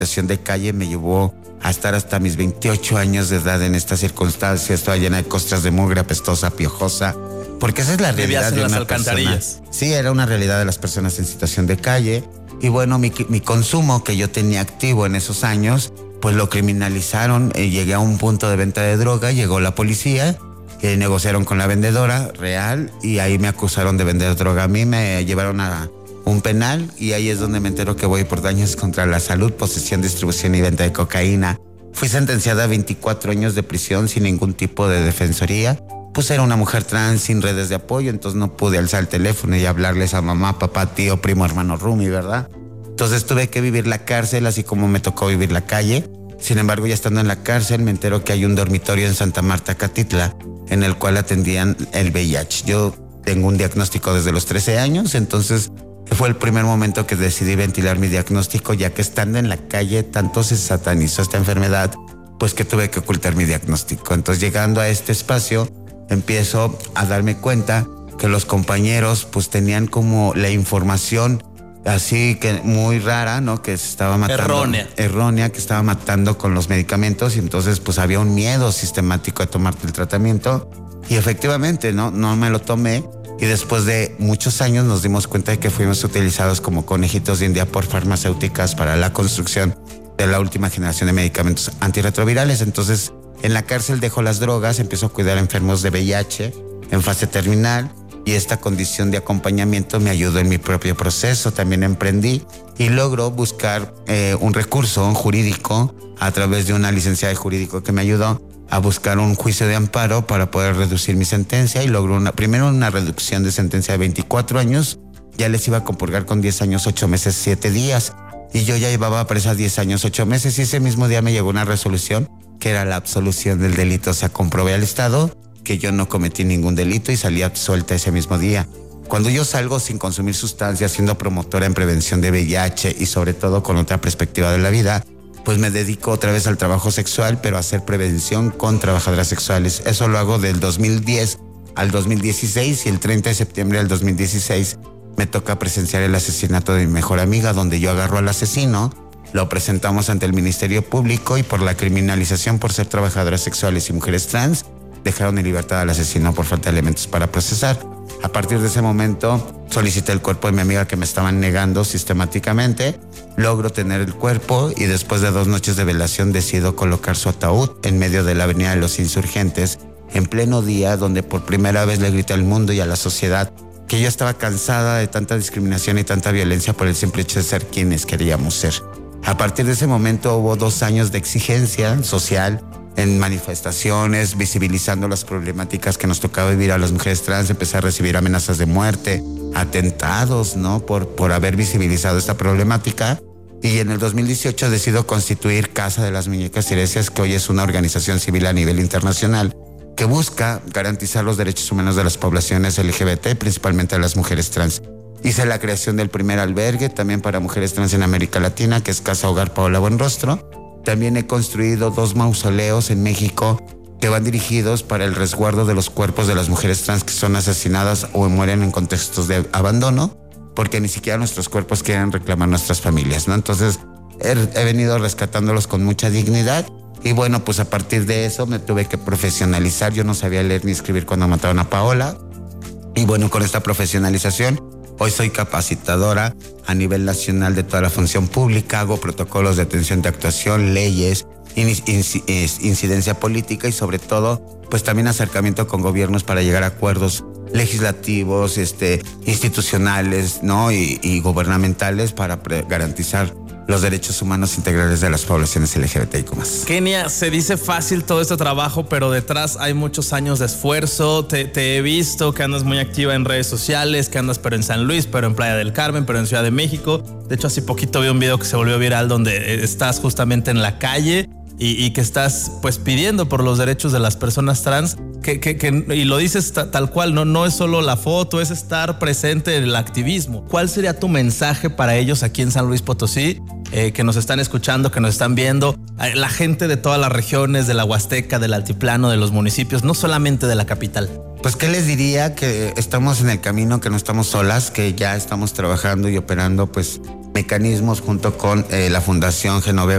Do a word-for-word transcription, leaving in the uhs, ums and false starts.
situación de calle me llevó a estar hasta mis veintiocho años de edad en estas circunstancias, toda llena de costras de mugre, apestosa, piojosa, porque esa es la realidad en de las una alcantarillas. persona. Sí, era una realidad de las personas en situación de calle. Y bueno, mi, mi consumo que yo tenía activo en esos años, pues lo criminalizaron. Eh, llegué a un punto de venta de droga, llegó la policía, eh, negociaron con la vendedora real y ahí me acusaron de vender droga. A mí me llevaron a un penal y ahí es donde me entero que voy por daños contra la salud, posesión, distribución y venta de cocaína. Fui sentenciada a veinticuatro años de prisión sin ningún tipo de defensoría. Pues era una mujer trans sin redes de apoyo, entonces no pude alzar el teléfono y hablarles a mamá, papá, tío, primo, hermano, roomie, ¿verdad? Entonces tuve que vivir la cárcel, así como me tocó vivir la calle. Sin embargo, ya estando en la cárcel, me entero que hay un dormitorio en Santa Marta, Catitla, en el cual atendían el V I H. Yo tengo un diagnóstico desde los trece años, entonces fue el primer momento que decidí ventilar mi diagnóstico, ya que estando en la calle tanto se satanizó esta enfermedad, pues que tuve que ocultar mi diagnóstico. Entonces, llegando a este espacio, empiezo a darme cuenta que los compañeros pues tenían como la información así que muy rara, ¿no? Que se estaba matando. Errónea. Errónea, que estaba matando con los medicamentos y entonces pues había un miedo sistemático a tomarte el tratamiento y efectivamente, ¿no? No me lo tomé y después de muchos años nos dimos cuenta de que fuimos utilizados como conejitos de India por farmacéuticas para la construcción de la última generación de medicamentos antirretrovirales. Entonces, en la cárcel dejo las drogas, empiezo a cuidar a enfermos de V I H en fase terminal y esta condición de acompañamiento me ayudó en mi propio proceso. También emprendí y logro buscar eh, un recurso jurídico a través de una licenciada de jurídico que me ayudó a buscar un juicio de amparo para poder reducir mi sentencia y logro una, primero una reducción de sentencia de veinticuatro años, ya les iba a compurgar con diez años, ocho meses, siete días y yo ya llevaba presa diez años, ocho meses y ese mismo día me llegó una resolución que era la absolución del delito. O sea, comprobé al Estado que yo no cometí ningún delito y salí absuelta ese mismo día. Cuando yo salgo sin consumir sustancias, siendo promotora en prevención de V I H y sobre todo con otra perspectiva de la vida, pues me dedico otra vez al trabajo sexual, pero a hacer prevención con trabajadoras sexuales. Eso lo hago del dos mil diez al dos mil dieciséis y el treinta de septiembre del dos mil dieciséis me toca presenciar el asesinato de mi mejor amiga, donde yo agarro al asesino, lo presentamos ante el Ministerio Público y por la criminalización por ser trabajadoras sexuales y mujeres trans, dejaron en libertad al asesino por falta de elementos para procesar. A partir de ese momento solicité el cuerpo de mi amiga que me estaban negando sistemáticamente, logro tener el cuerpo y después de dos noches de velación decido colocar su ataúd en medio de la avenida de los Insurgentes, en pleno día donde por primera vez le grité al mundo y a la sociedad que yo estaba cansada de tanta discriminación y tanta violencia por el simple hecho de ser quienes queríamos ser. A partir de ese momento hubo dos años de exigencia social en manifestaciones, visibilizando las problemáticas que nos tocaba vivir a las mujeres trans. Empecé a recibir amenazas de muerte, atentados, ¿no? Por, por haber visibilizado esta problemática. Y en el dos mil dieciocho decido constituir Casa de las Muñecas Tiresias, que hoy es una organización civil a nivel internacional que busca garantizar los derechos humanos de las poblaciones L G B T, principalmente a las mujeres trans. Hice la creación del primer albergue también para mujeres trans en América Latina, que es Casa Hogar Paola Buenrostro. También he construido dos mausoleos en México que van dirigidos para el resguardo de los cuerpos de las mujeres trans que son asesinadas o mueren en contextos de abandono, porque ni siquiera nuestros cuerpos quieren reclamar nuestras familias, ¿no? Entonces he, he venido rescatándolos con mucha dignidad y bueno, pues a partir de eso me tuve que profesionalizar. Yo no sabía leer ni escribir cuando mataron a Paola y bueno, con esta profesionalización hoy soy capacitadora a nivel nacional de toda la función pública, hago protocolos de atención de actuación, leyes, incidencia política y sobre todo, pues también acercamiento con gobiernos para llegar a acuerdos legislativos, este, institucionales, ¿no? y, y gubernamentales para pre- garantizar los derechos humanos integrales de las poblaciones L G B T I Q más. Kenia, se dice fácil todo este trabajo, pero detrás hay muchos años de esfuerzo. Te, te he visto que andas muy activa en redes sociales, que andas pero en San Luis, pero en Playa del Carmen, pero en Ciudad de México. De hecho, hace poquito vi un video que se volvió viral donde estás justamente en la calle y, y que estás pues pidiendo por los derechos de las personas trans. Que, que, que, y lo dices t- tal cual, no, no es solo la foto, es estar presente en el activismo. ¿Cuál sería tu mensaje para ellos aquí en San Luis Potosí, eh, que nos están escuchando, que nos están viendo, eh, la gente de todas las regiones, de la Huasteca, del Altiplano, de los municipios, no solamente de la capital? Pues qué les diría, que estamos en el camino, que no estamos solas, que ya estamos trabajando y operando pues mecanismos junto con eh, la Fundación Genoveva